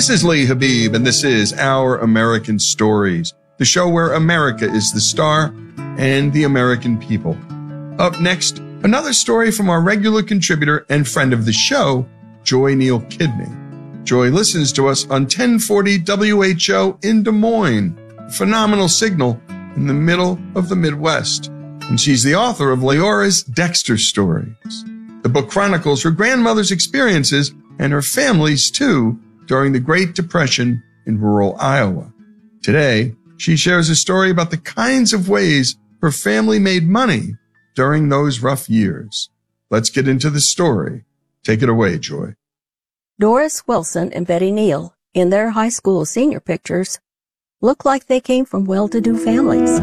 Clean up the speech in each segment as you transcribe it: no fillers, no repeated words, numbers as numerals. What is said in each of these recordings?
This is Lee Habib, and this is Our American Stories, the show where America is the star and the American people. Up next, another story from our regular contributor and friend of the show, Joy Neal-Kidney. Joy listens to us on 1040 WHO in Des Moines, a phenomenal signal in the middle of the Midwest. And she's the author of Leora's Dexter Stories. The book chronicles her grandmother's experiences and her family's too during the Great Depression in rural Iowa. Today, she shares a story about the kinds of ways her family made money during those rough years. Let's get into the story. Take it away, Joy. Doris Wilson and Betty Neal, in their high school senior pictures, look like they came from well-to-do families.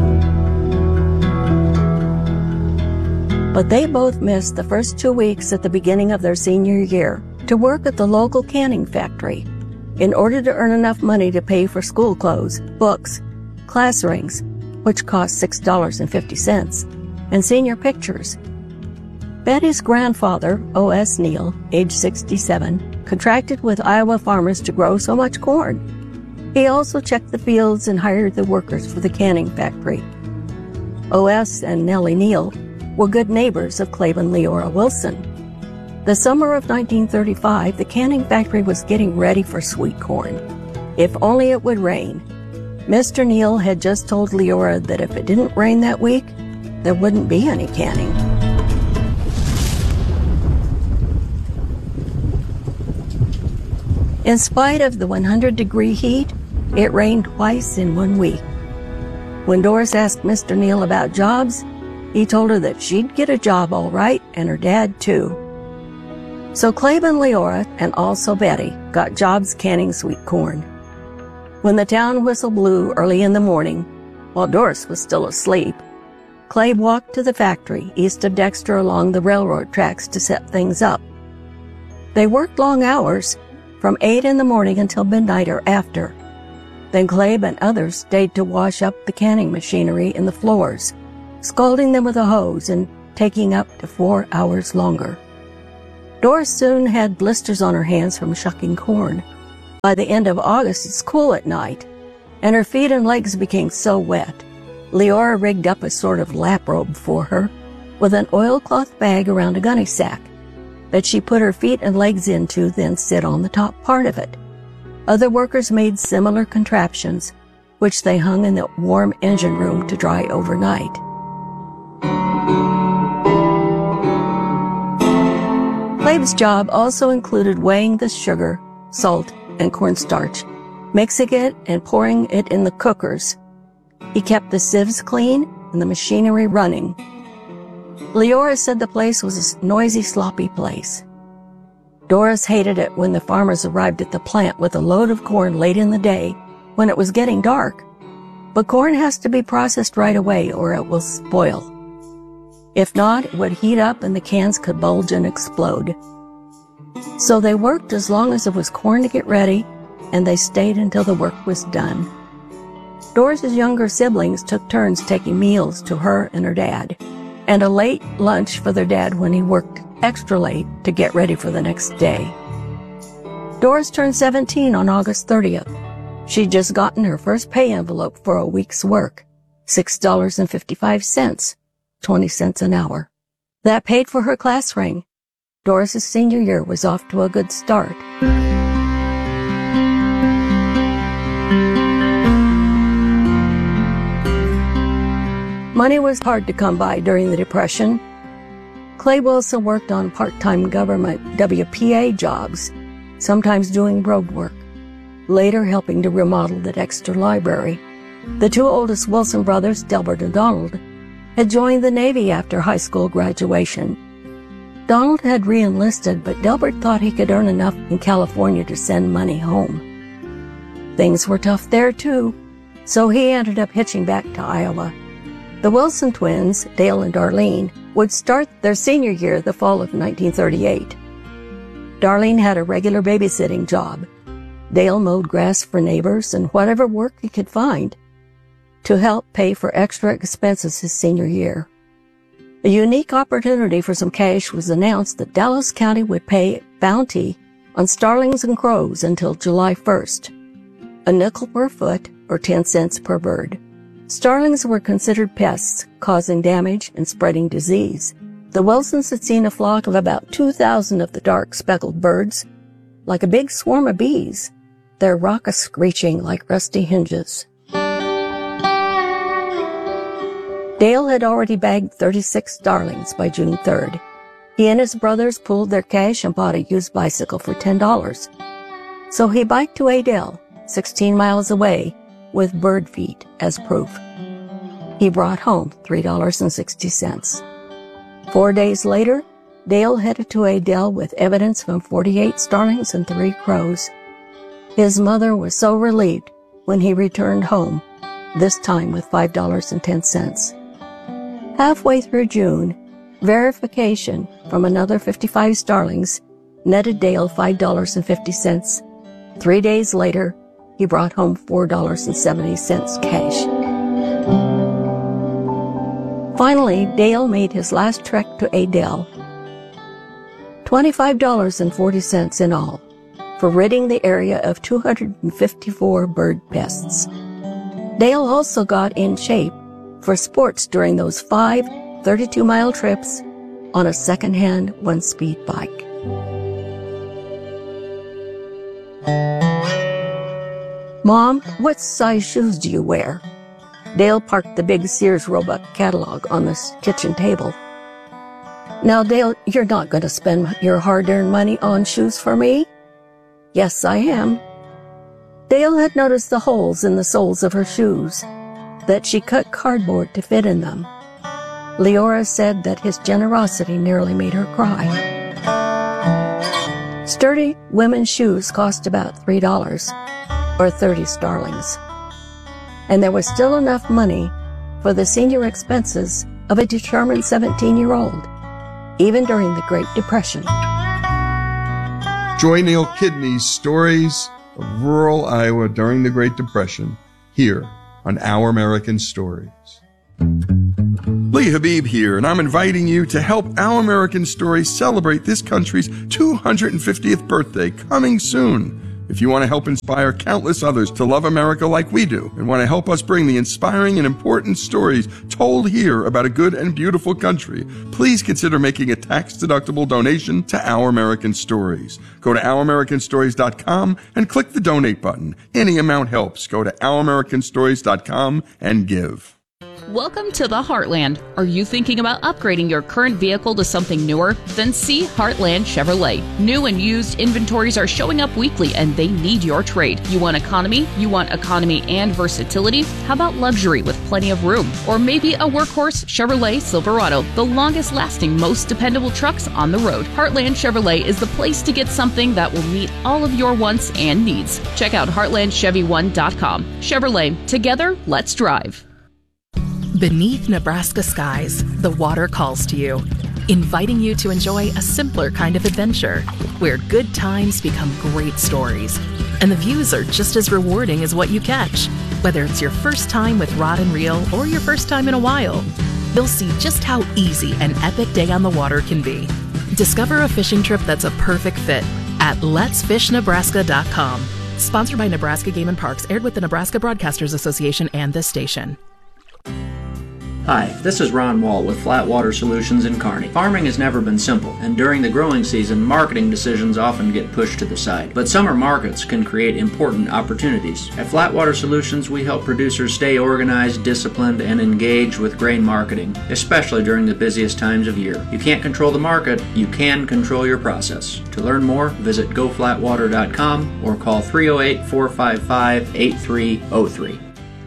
But they both missed the first 2 weeks at the beginning of their senior year to work at the local canning factory in order to earn enough money to pay for school clothes, books, class rings, which cost $6.50, and senior pictures. Betty's grandfather, O.S. Neal, age 67, contracted with Iowa farmers to grow so much corn. He also checked the fields and hired the workers for the canning factory. O.S. and Nellie Neal were good neighbors of Clabe and Leora Wilson. The summer of 1935, the canning factory was getting ready for sweet corn. If only it would rain. Mr. Neal had just told Leora that if it didn't rain that week, there wouldn't be any canning. In spite of the 100-degree heat, it rained twice in 1 week. When Doris asked Mr. Neal about jobs, he told her that she'd get a job all right, and her dad too. So Clabe and Leora, and also Betty, got jobs canning sweet corn. When the town whistle blew early in the morning, while Doris was still asleep, Clabe walked to the factory east of Dexter along the railroad tracks to set things up. They worked long hours, from 8 in the morning until midnight or after. Then Clabe and others stayed to wash up the canning machinery in the floors, scalding them with a hose and taking up to 4 hours longer. Doris soon had blisters on her hands from shucking corn. By the end of August, it's cool at night, and her feet and legs became so wet. Leora rigged up a sort of lap robe for her with an oilcloth bag around a gunny sack that she put her feet and legs into, then sit on the top part of it. Other workers made similar contraptions, which they hung in the warm engine room to dry overnight. Clabe's job also included weighing the sugar, salt, and cornstarch, mixing it and pouring it in the cookers. He kept the sieves clean and the machinery running. Leora said the place was a noisy, sloppy place. Doris hated it when the farmers arrived at the plant with a load of corn late in the day when it was getting dark. But corn has to be processed right away or it will spoil. If not, it would heat up and the cans could bulge and explode. So they worked as long as there was corn to get ready, and they stayed until the work was done. Doris's younger siblings took turns taking meals to her and her dad, and a late lunch for their dad when he worked extra late to get ready for the next day. Doris turned 17 on August 30th. She'd just gotten her first pay envelope for a week's work, $6.55, 20 cents an hour. That paid for her class ring. Doris's senior year was off to a good start. Money was hard to come by during the Depression. Clabe Wilson worked on part-time government WPA jobs, sometimes doing road work, later helping to remodel the Dexter Library. The two oldest Wilson brothers, Delbert and Donald, had joined the Navy after high school graduation. Donald had re-enlisted, but Delbert thought he could earn enough in California to send money home. Things were tough there, too, so he ended up hitching back to Iowa. The Wilson twins, Dale and Darlene, would start their senior year the fall of 1938. Darlene had a regular babysitting job. Dale mowed grass for neighbors and whatever work he could find to help pay for extra expenses his senior year. A unique opportunity for some cash was announced that Dallas County would pay bounty on starlings and crows until July 1st, a nickel per foot or 10 cents per bird. Starlings were considered pests, causing damage and spreading disease. The Wilsons had seen a flock of about 2,000 of the dark speckled birds, like a big swarm of bees, their raucous screeching like rusty hinges. Dale had already bagged 36 starlings by June 3rd. He and his brothers pooled their cash and bought a used bicycle for $10. So he biked to Adel, 16 miles away, with bird feet as proof. He brought home $3.60. 4 days later, Dale headed to Adel with evidence from 48 starlings and 3 crows. His mother was so relieved when he returned home, this time with $5.10. Halfway through June, verification from another 55 starlings netted Dale $5.50. 3 days later, he brought home $4.70 cash. Finally, Dale made his last trek to Adel. $25.40 in all, for ridding the area of 254 bird pests. Dale also got in shape for sports during those 5 32-mile trips on a second-hand one-speed bike. Mom, what size shoes do you wear? Dale parked the big Sears Roebuck catalog on the kitchen table. Now, Dale, you're not going to spend your hard-earned money on shoes for me? Yes, I am. Dale had noticed the holes in the soles of her shoes, that she cut cardboard to fit in them. Leora said that his generosity nearly made her cry. Sturdy women's shoes cost about $3, or 30 starlings. And there was still enough money for the senior expenses of a determined 17-year-old, even during the Great Depression. Joy Neal Kidney's stories of rural Iowa during the Great Depression here on Our American Stories. Lee Habib here, and I'm inviting you to help Our American Stories celebrate this country's 250th birthday coming soon. If you want to help inspire countless others to love America like we do, and want to help us bring the inspiring and important stories told here about a good and beautiful country, please consider making a tax-deductible donation to Our American Stories. Go to OurAmericanStories.com and click the donate button. Any amount helps. Go to OurAmericanStories.com and give. Welcome to the Heartland. Are you thinking about upgrading your current vehicle to something newer? Then see Heartland Chevrolet. New and used inventories are showing up weekly and they need your trade. You want economy? You want economy and versatility? How about luxury with plenty of room? Or maybe a workhorse Chevrolet Silverado, the longest lasting, most dependable trucks on the road. Heartland Chevrolet is the place to get something that will meet all of your wants and needs. Check out HeartlandChevy1.com. Chevrolet, together, let's drive. Beneath Nebraska skies, the water calls to you, inviting you to enjoy a simpler kind of adventure, where good times become great stories, and the views are just as rewarding as what you catch. Whether it's your first time with rod and reel or your first time in a while, you'll see just how easy an epic day on the water can be. Discover a fishing trip that's a perfect fit at letsfishnebraska.com. Sponsored by Nebraska Game and Parks, aired with the Nebraska Broadcasters Association and this station. Hi, this is Ron Wall with Flatwater Solutions in Kearney. Farming has never been simple, and during the growing season, marketing decisions often get pushed to the side. But summer markets can create important opportunities. At Flatwater Solutions, we help producers stay organized, disciplined, and engaged with grain marketing, especially during the busiest times of year. You can't control the market, you can control your process. To learn more, visit goflatwater.com or call 308-455-8303.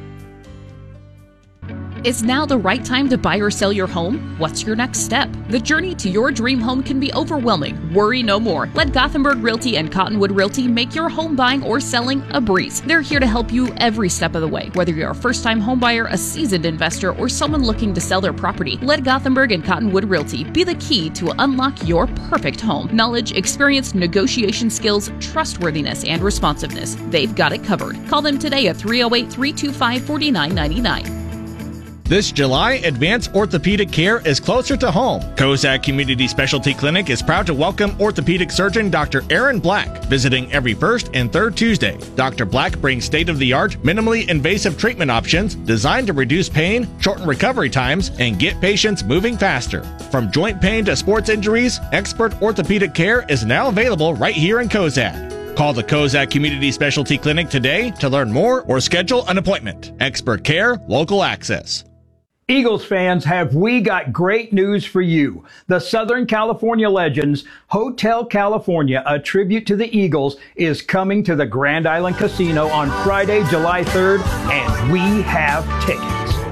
Is now the right time to buy or sell your home? What's your next step? The journey to your dream home can be overwhelming. Worry no more. Let Gothenburg Realty and Cottonwood Realty make your home buying or selling a breeze. They're here to help you every step of the way. Whether you're a first-time homebuyer, a seasoned investor, or someone looking to sell their property, let Gothenburg and Cottonwood Realty be the key to unlock your perfect home. Knowledge, experience, negotiation skills, trustworthiness, and responsiveness. They've got it covered. Call them today at 308-325-4999. This July, advanced orthopedic care is closer to home. Kozak Community Specialty Clinic is proud to welcome orthopedic surgeon Dr. Aaron Black, visiting every first and third Tuesday. Dr. Black brings state-of-the-art, minimally invasive treatment options designed to reduce pain, shorten recovery times, and get patients moving faster. From joint pain to sports injuries, expert orthopedic care is now available right here in Kozak. Call the Kozak Community Specialty Clinic today to learn more or schedule an appointment. Expert care, local access. Eagles fans, have we got great news for you. The Southern California Legends Hotel California, a tribute to the Eagles, is coming to the Grand Island Casino on Friday, July 3rd, and we have tickets.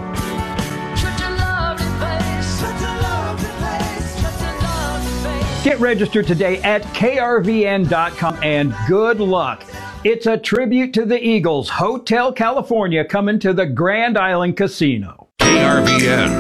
Get registered today at krvn.com and good luck. It's a tribute to the Eagles. Hotel California coming to the Grand Island Casino. KRVN.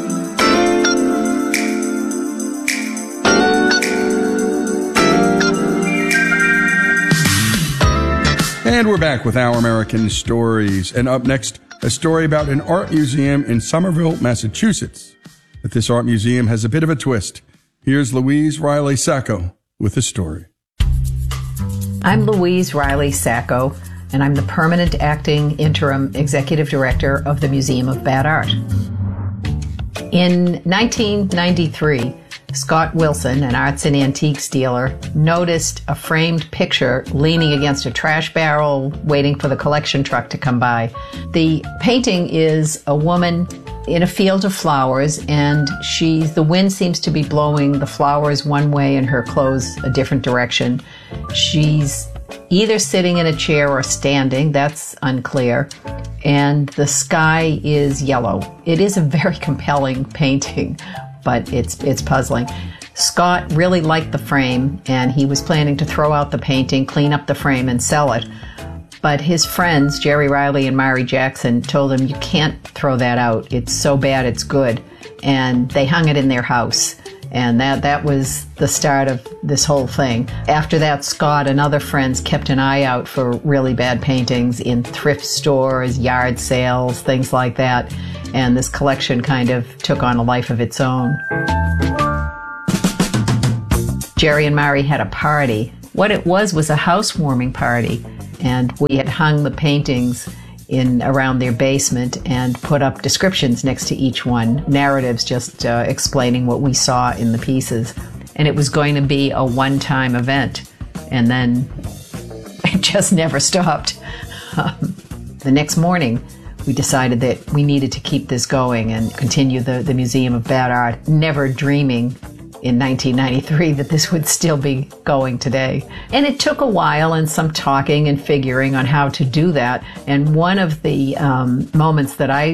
And we're back with Our American Stories. And up next, a story about an art museum in Somerville, Massachusetts. But this art museum has a bit of a twist. Here's Louise Riley Sacco with the story. I'm Louise Riley Sacco, and I'm the permanent acting interim executive director of the Museum of Bad Art. In 1993, Scott Wilson, an arts and antiques dealer, noticed a framed picture leaning against a trash barrel, waiting for the collection truck to come by. The painting is a woman in a field of flowers, and the wind seems to be blowing the flowers one way and her clothes a different direction. She's either sitting in a chair or standing, that's unclear, and the sky is yellow. It is a very compelling painting, but it's puzzling. Scott really liked the frame, and he was planning to throw out the painting, clean up the frame, and sell it. But his friends, Jerry Riley and Mari Jackson, told him, you can't throw that out. It's so bad, it's good. And they hung it in their house. And that was the start of this whole thing. After that, Scott and other friends kept an eye out for really bad paintings in thrift stores, yard sales, things like that. And this collection kind of took on a life of its own. Jerry and Mari had a party. What it was a housewarming party. And we had hung the paintings around their basement and put up descriptions next to each one, narratives just explaining what we saw in the pieces. And it was going to be a one-time event. And then it just never stopped. The next morning, we decided that we needed to keep this going and continue the Museum of Bad Art, never dreaming in 1993 that this would still be going today. And it took a while and some talking and figuring on how to do that. And one of the moments that I